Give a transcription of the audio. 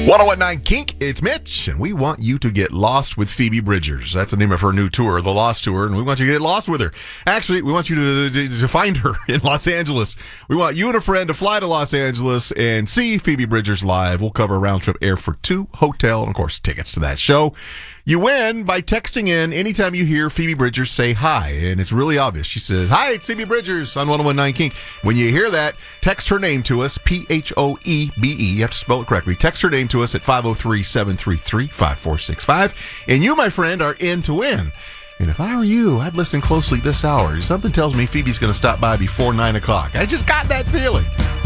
1019 Kink, it's Mitch, and we want you to get lost with Phoebe Bridgers. That's the name of her new tour, The Lost Tour, and we want you to get lost with her. Actually, we want you to find her in Los Angeles. We want you and a friend to fly to Los Angeles and see Phoebe Bridgers live. We'll cover a round-trip air for 2, hotel, and, of course, tickets to that show. You win by texting in anytime you hear Phoebe Bridgers say hi, and it's really obvious. She says, "Hi, it's Phoebe Bridgers on 1019 Kink." When you hear that, text her name to us, P-H-O-E-B-E. You have to spell it correctly. Text her name to us at 503-733-5465, and you, my friend, are in to win. And if I were you, I'd listen closely this hour. Something tells me Phoebe's going to stop by before 9 o'clock. I just got that feeling.